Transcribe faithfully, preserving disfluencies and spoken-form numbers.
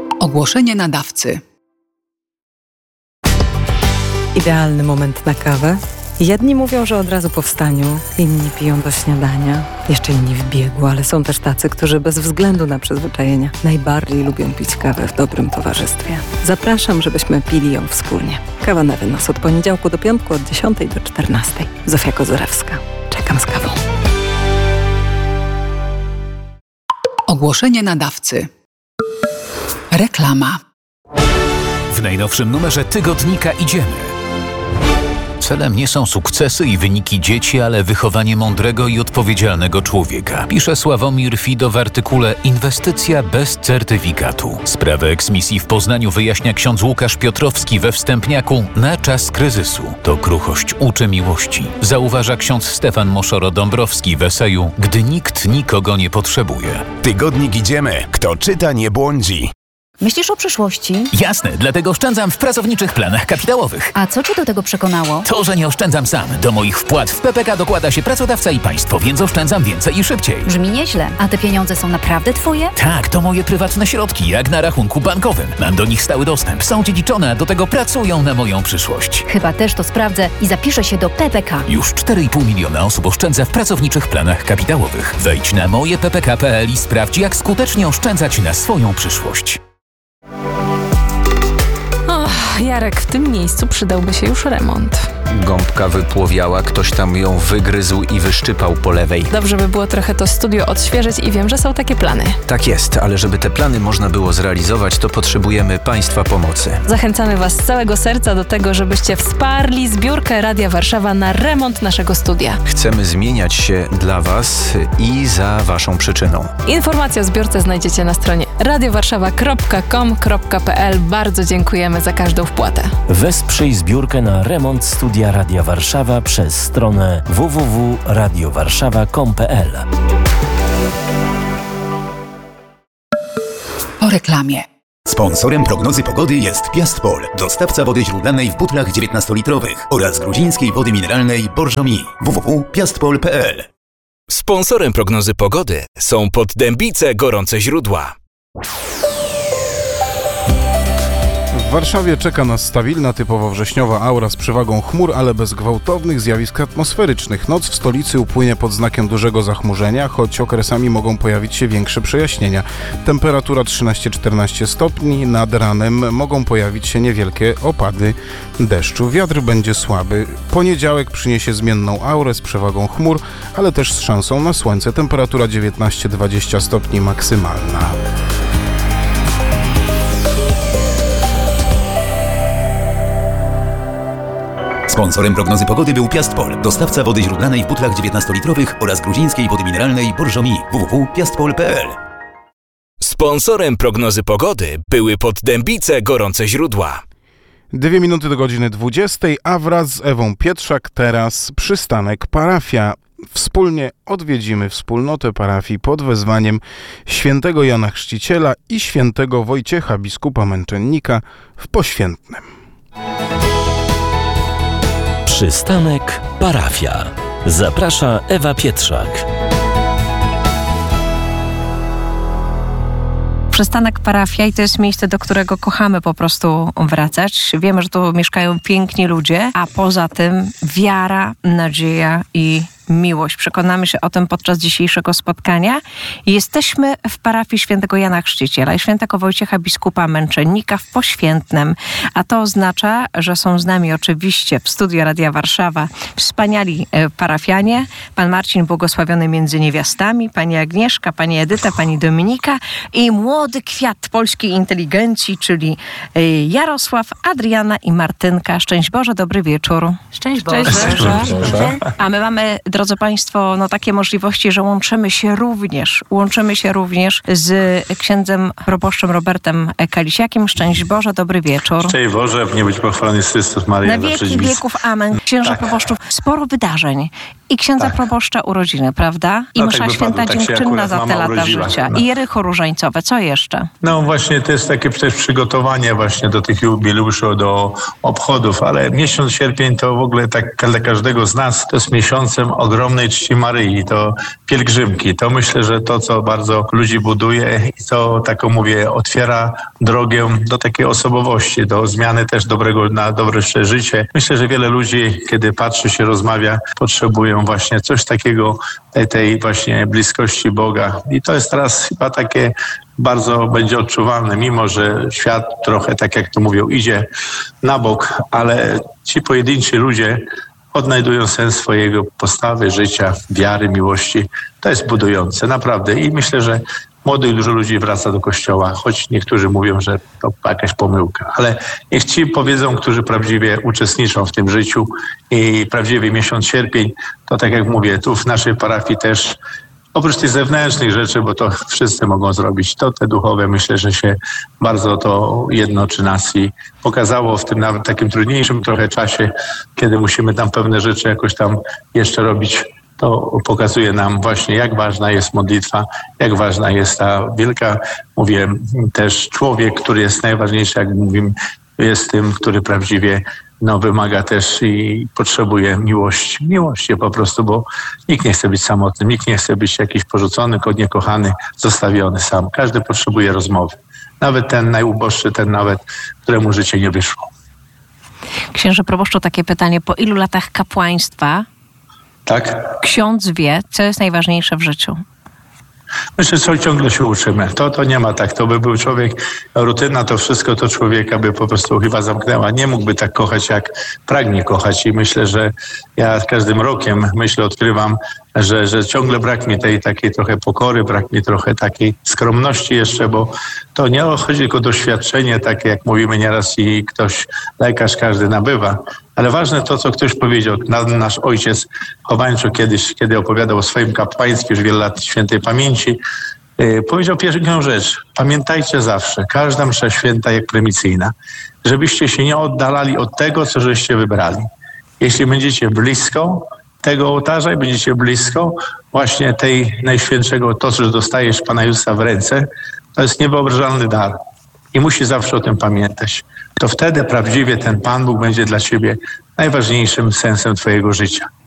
Ogłoszenie nadawcy. Idealny moment na kawę. Jedni mówią, że od razu po wstaniu, inni piją do śniadania, jeszcze inni w biegu, ale są też tacy, którzy bez względu na przyzwyczajenia najbardziej lubią pić kawę w dobrym towarzystwie. Zapraszam, żebyśmy pili ją wspólnie. Kawa na wynos od poniedziałku do piątku od dziesiątej do czternastej. Zofia Kozorewska. Czekam z kawą. Ogłoszenie nadawcy. Reklama. W najnowszym numerze tygodnika Idziemy. Celem nie są sukcesy i wyniki dzieci, ale wychowanie mądrego i odpowiedzialnego człowieka. Pisze Sławomir Fido w artykule Inwestycja bez certyfikatu. Sprawę eksmisji w Poznaniu wyjaśnia ksiądz Łukasz Piotrowski we wstępniaku Na czas kryzysu. To kruchość uczy miłości. Zauważa ksiądz Stefan Moszoro-Dąbrowski w eseju Gdy nikt nikogo nie potrzebuje. Tygodnik Idziemy. Kto czyta, nie błądzi. Myślisz o przyszłości? Jasne, dlatego oszczędzam w pracowniczych planach kapitałowych. A co cię do tego przekonało? To, że nie oszczędzam sam. Do moich wpłat w P P K dokłada się pracodawca i państwo, więc oszczędzam więcej i szybciej. Brzmi nieźle. A te pieniądze są naprawdę twoje? Tak, to moje prywatne środki, jak na rachunku bankowym. Mam do nich stały dostęp, są dziedziczone, a do tego pracują na moją przyszłość. Chyba też to sprawdzę i zapiszę się do P P K. Już cztery i pół miliona osób oszczędza w pracowniczych planach kapitałowych. Wejdź na moje p p k kropka p l i sprawdź, jak skutecznie oszczędzać na swoją przyszłość. Jarek, w tym miejscu przydałby się już remont. Gąbka wypłowiała, ktoś tam ją wygryzł i wyszczypał po lewej. Dobrze by było trochę to studio odświeżyć i wiem, że są takie plany. Tak jest, ale żeby te plany można było zrealizować, to potrzebujemy Państwa pomocy. Zachęcamy Was z całego serca do tego, żebyście wsparli zbiórkę Radia Warszawa na remont naszego studia. Chcemy zmieniać się dla Was i za Waszą przyczyną. Informacje o zbiórce znajdziecie na stronie radio warszawa kropka com kropka p l. Bardzo dziękujemy za każdą wpłatę. Wesprzyj zbiórkę na remont studia Radia Warszawa przez stronę w w w kropka radio warszawa kropka com kropka p l. Po reklamie. Sponsorem prognozy pogody jest Piastpol, dostawca wody źródlanej w butlach dziewiętnastolitrowych oraz gruzińskiej wody mineralnej Borżomi. w w w kropka piastpol kropka p l. Sponsorem prognozy pogody są Poddębice Gorące Źródła. W Warszawie czeka nas stawilna, typowo wrześniowa aura z przewagą chmur, ale bez gwałtownych zjawisk atmosferycznych. Noc w stolicy upłynie pod znakiem dużego zachmurzenia, choć okresami mogą pojawić się większe przejaśnienia. Temperatura trzynaście czternaście stopni, nad ranem mogą pojawić się niewielkie opady deszczu. Wiatr będzie słaby. Poniedziałek przyniesie zmienną aurę z przewagą chmur, ale też z szansą na słońce. Temperatura dziewiętnaście dwadzieścia stopni maksymalna. Sponsorem prognozy pogody był Piastpol, dostawca wody źródlanej w butlach dziewiętnastolitrowych oraz gruzińskiej wody mineralnej Borżomi. w w w kropka piastpol kropka p l. Sponsorem prognozy pogody były Poddębice Gorące Źródła. Dwie minuty do godziny dwudziestej, a wraz z Ewą Pietrzak teraz przystanek Parafia. Wspólnie odwiedzimy wspólnotę parafii pod wezwaniem świętego Jana Chrzciciela i świętego Wojciecha, biskupa męczennika w Poświętnem. Przystanek Parafia. Zaprasza Ewa Pietrzak. Przystanek Parafia i to jest miejsce, do którego kochamy po prostu wracać. Wiemy, że tu mieszkają piękni ludzie, a poza tym wiara, nadzieja i miłość. Przekonamy się o tym podczas dzisiejszego spotkania. Jesteśmy w parafii świętego Jana Chrzciciela i świętego Wojciecha, biskupa męczennika w Poświętnem. A to oznacza, że są z nami oczywiście w studiu Radia Warszawa wspaniali parafianie. Pan Marcin, błogosławiony między niewiastami, pani Agnieszka, pani Edyta, pani Dominika i młody kwiat polskiej inteligencji, czyli Jarosław, Adriana i Martynka. Szczęść Boże, dobry wieczór. Szczęść Boże. Szczęść Boże. A my mamy, drodzy Państwo, no takie możliwości, że łączymy się również, łączymy się również z księdzem proboszczem Robertem Kalisiakiem. Szczęść Boże, dobry wieczór. Szczęść Boże, nie być pochwalony Chrystus, Maryja. Na wieki wieków, amen. Księża tak. proboszczów, sporo wydarzeń. I księdza tak. proboszcza urodziny, prawda? I no, msza tak święta tak dziękczynna za te lata urodziła. życia. No. I Jericho różańcowe. Co jeszcze? No właśnie, to jest takie też przygotowanie właśnie do tych jubileuszy, do obchodów, ale miesiąc sierpień to w ogóle tak dla każdego z nas to jest miesiącem ogromnej czci Maryi, to pielgrzymki. To myślę, że to, co bardzo ludzi buduje i to, taką mówię, otwiera drogę do takiej osobowości, do zmiany też dobrego na dobre życie. Myślę, że wiele ludzi, kiedy patrzy się, rozmawia, potrzebują właśnie coś takiego, tej, tej właśnie bliskości Boga. I to jest teraz chyba takie bardzo będzie odczuwalne, mimo że świat trochę, tak jak to mówią, idzie na bok, ale ci pojedynczy ludzie odnajdują sens swojego postawy, życia, wiary, miłości. To jest budujące, naprawdę. I myślę, że młodych dużo ludzi wraca do Kościoła, choć niektórzy mówią, że to jakaś pomyłka. Ale niech ci powiedzą, którzy prawdziwie uczestniczą w tym życiu i prawdziwie miesiąc sierpień, to tak jak mówię, tu w naszej parafii też oprócz tych zewnętrznych rzeczy, bo to wszyscy mogą zrobić, to te duchowe, myślę, że się bardzo to jednoczy nas i pokazało w tym nawet takim trudniejszym trochę czasie, kiedy musimy tam pewne rzeczy jakoś tam jeszcze robić, to pokazuje nam właśnie, jak ważna jest modlitwa, jak ważna jest ta wielka, mówię, też człowiek, który jest najważniejszy, jak mówimy, jest tym, który prawdziwie no, wymaga też i potrzebuje miłości. Miłości po prostu, bo nikt nie chce być samotnym, nikt nie chce być jakiś porzucony, niekochany, zostawiony sam. Każdy potrzebuje rozmowy. Nawet ten najuboższy, ten nawet, któremu życie nie wyszło. Księże proboszczu, takie pytanie. Po ilu latach kapłaństwa tak? ksiądz wie, co jest najważniejsze w życiu? Myślę, że ciągle się uczymy. To, to nie ma tak. To by był człowiek, rutyna, to wszystko to człowieka by po prostu chyba zamknęła. Nie mógłby tak kochać, jak pragnie kochać. I myślę, że ja z każdym rokiem, myślę, odkrywam, że, że ciągle brak mi tej takiej trochę pokory, brak mi trochę takiej skromności jeszcze, bo to nie chodzi tylko o doświadczenie, takie jak mówimy nieraz i ktoś, lekarz każdy nabywa. Ale ważne to, co ktoś powiedział, nasz ojciec Chowańczuk kiedyś, kiedy opowiadał o swoim kapłaństwie, już wiele lat świętej pamięci, yy, powiedział pierwszą rzecz. Pamiętajcie zawsze, każda msza święta jak prymicyjna, żebyście się nie oddalali od tego, co żeście wybrali. Jeśli będziecie blisko tego ołtarza i będziecie blisko właśnie tej najświętszego, to, że dostajesz Pana Jezusa w ręce, to jest niewyobrażalny dar. I musisz zawsze o tym pamiętać. To wtedy prawdziwie ten Pan Bóg będzie dla ciebie najważniejszym sensem twojego życia.